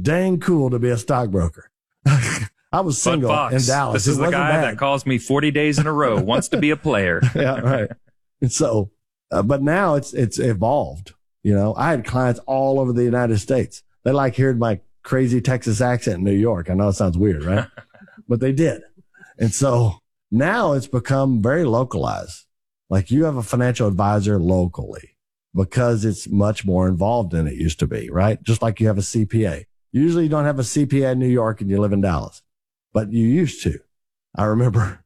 dang cool to be a stockbroker. I was single in Dallas. This is the guy that calls me 40 days in a row, wants to be a player. Yeah, right. And so, but now it's evolved. You know, I had clients all over the United States. They like hearing my crazy Texas accent in New York. I know it sounds weird, right? But they did. And so now it's become very localized. Like you have a financial advisor locally because it's much more involved than it used to be, right? Just like you have a CPA. Usually you don't have a CPA in New York and you live in Dallas, but you used to. I remember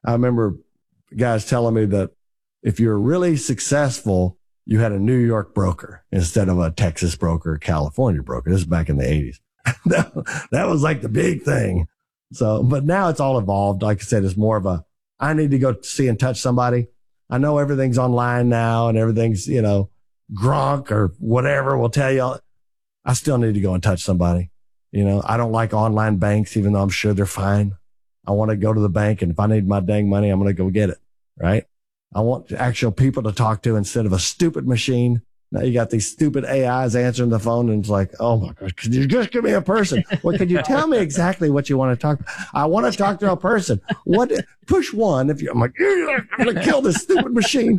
guys telling me that if you're really successful, you had a New York broker instead of a Texas broker, California broker. This is back in the 80s. That was like the big thing. So, but now it's all evolved. Like I said, it's more of a, I need to go see and touch somebody. I know everything's online now and everything's, you know, Gronk or whatever will tell you. I still need to go and touch somebody. You know, I don't like online banks, even though I'm sure they're fine. I want to go to the bank, and if I need my dang money, I'm going to go get it. Right. I want actual people to talk to instead of a stupid machine. Now you got these stupid AIs answering the phone, and it's like, oh my gosh, could you just give me a person? Well, could you tell me exactly what you want to talk about? I want to talk to a person. What? Push one. I'm like, I'm going to kill this stupid machine.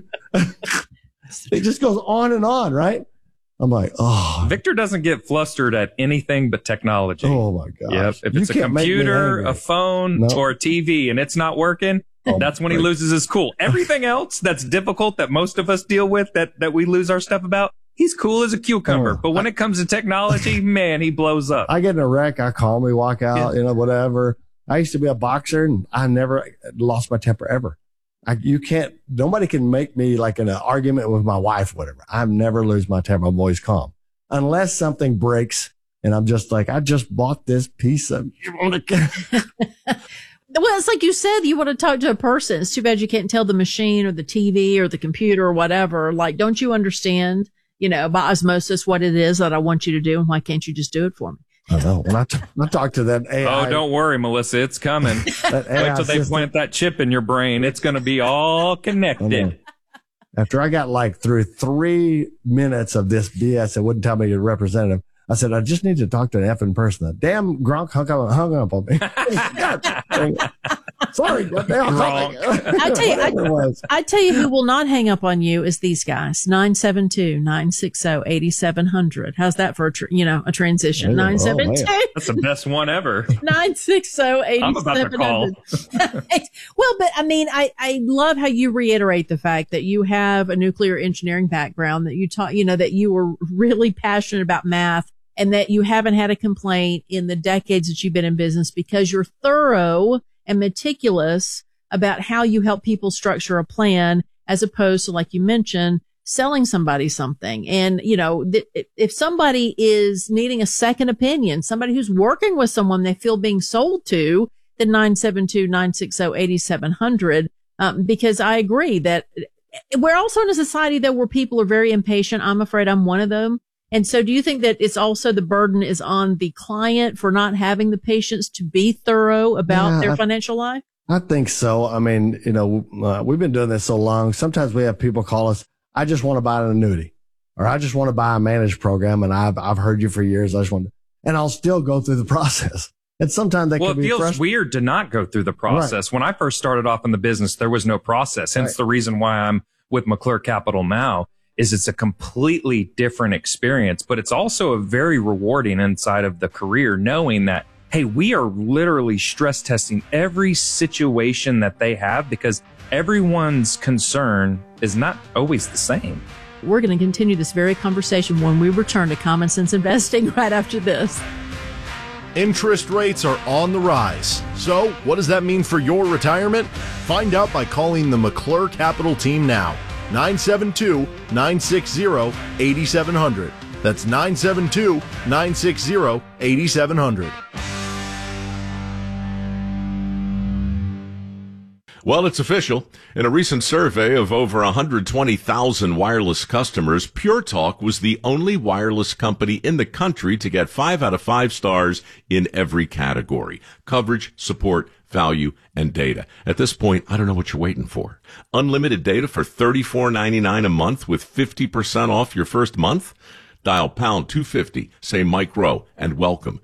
It just goes on and on, right? I'm like, oh. Victor doesn't get flustered at anything but technology. Oh my gosh. Yep. If it's a computer, a phone, or a TV and it's not working, that's when he loses his cool. Everything else that's difficult that most of us deal with, that we lose our stuff about, he's cool as a cucumber. But when it comes to technology, man, he blows up. I get in a wreck. I calmly walk out, you know, whatever. I used to be a boxer and I never lost my temper ever. Nobody can make me like in an argument with my wife, whatever. I never lose my temper. I'm always calm unless something breaks and I'm just like, I just bought this piece of, well, it's like you said, you want to talk to a person. It's too bad you can't tell the machine or the TV or the computer or whatever. Like, don't you understand, you know, by osmosis what it is that I want you to do? And why can't you just do it for me? I know. When I talk to that AI. Oh, don't worry, Melissa. It's coming. Wait till they plant that chip in your brain. It's going to be all connected. After I got like through 3 minutes of this BS, it wouldn't tell me your representative. I said, I just need to talk to an effing person. That damn Gronk hung up on me. Sorry, Gronk. I tell you who will not hang up on you is these guys. 972-960-8700. How's that for a transition? 972. That's the best one ever. 960-8700. I'm about to call. Well, but I mean, I love how you reiterate the fact that you have a nuclear engineering background, that you taught, you know, that you were really passionate about math, and that you haven't had a complaint in the decades that you've been in business because you're thorough and meticulous about how you help people structure a plan, as opposed to, like you mentioned, selling somebody something. And, you know, if somebody is needing a second opinion, somebody who's working with someone they feel being sold to, then 972-960-8700. Because I agree that we're also in a society though where people are very impatient. I'm afraid I'm one of them. And so do you think that it's also the burden is on the client for not having the patience to be thorough about their financial life? I think so. I mean, you know, we've been doing this so long. Sometimes we have people call us, I just want to buy an annuity, or I just want to buy a managed program. And I've heard you for years. I just want to, and I'll still go through the process. And sometimes they can be it feels weird to not go through the process. Right. When I first started off in the business, there was no process. Hence the reason why I'm with McClure Capital now. Is it's a completely different experience, but it's also a very rewarding inside of the career, knowing that, hey, we are literally stress testing every situation that they have because everyone's concern is not always the same. We're going to continue this very conversation when we return to Common Sense Investing right after this. Interest rates are on the rise. So what does that mean for your retirement? Find out by calling the McClure Capital team now. 972-960-8700. That's 972-960-8700. Well, it's official. In a recent survey of over 120,000 wireless customers, Pure Talk was the only wireless company in the country to get 5 out of 5 stars in every category: coverage, support, value, and data. At this point, I don't know what you're waiting for. Unlimited data for $34.99 a month with 50% off your first month? Dial pound 250, say Mike Rowe, and welcome